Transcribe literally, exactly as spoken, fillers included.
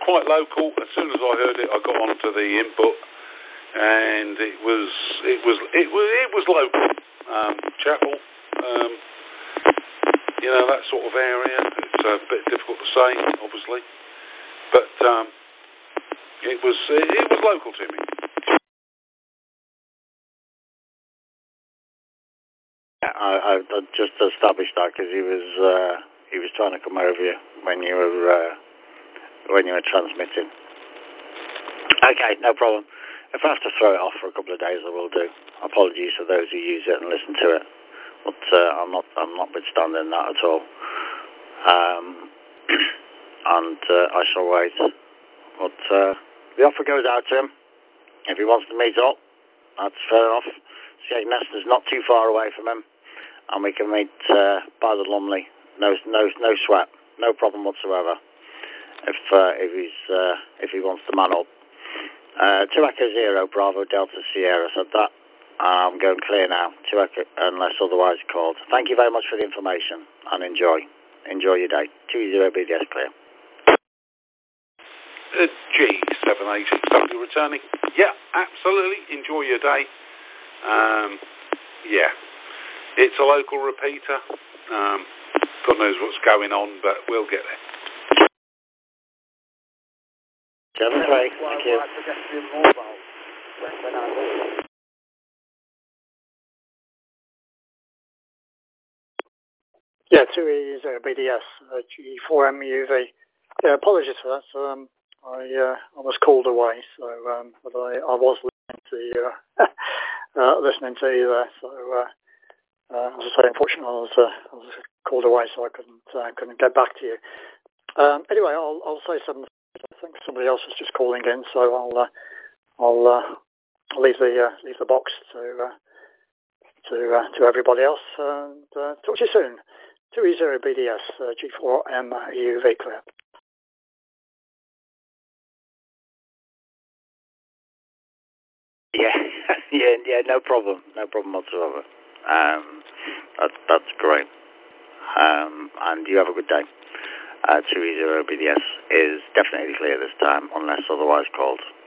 quite local. As soon as I heard it, I got onto the input, and it was it was it was it was local. Um, Chapel, um, you know, that sort of area. It's a bit difficult to say, obviously, but um, it was it, it was local to me. I, I just established that because he was uh, he was trying to come over you when you were uh, when you were transmitting. Okay, no problem. If I have to throw it off for a couple of days, I will do. Apologies for those who use it and listen to it, but uh, I'm not I'm not withstanding that at all. Um, and uh, I shall wait. But uh, the offer goes out to him. If he wants to meet up, that's fair enough. Skegness is not too far away from him, and we can meet uh, by the Lumley. No, no, no sweat, no problem whatsoever. If uh, if he's uh, if he wants to man up. Uh, two Echo Zero Bravo Delta Sierra said that. I'm going clear now. Two Echo, unless otherwise called. Thank you very much for the information, and enjoy. Enjoy your day. Two Zero B D S clear. Uh, G seven eight six W returning. Yeah, absolutely. Enjoy your day. Um, yeah, it's a local repeater. Um, God knows what's going on, but we'll get there. Seven three. Thank you. Yeah, two E zero B D S, uh, G four M U V. Yeah, apologies for that. So, um, I uh, I was called away, so um, but I, I was listening to you, uh, uh, listening to you there. So, uh, uh, as I say, unfortunately, I was uh, I was called away, so I couldn't uh, couldn't get back to you. Um, anyway, I'll I'll say something. I think somebody else is just calling in, so I'll uh, I'll, uh, I'll leave the uh, leave the box to uh, to uh, to everybody else, and uh, talk to you soon. two E zero B D S, uh, G four M U V clear. Yeah, yeah, yeah, no problem, no problem whatsoever. Um, that, that's great. Um, and you have a good day. Uh, two E zero B D S is definitely clear this time, unless otherwise called.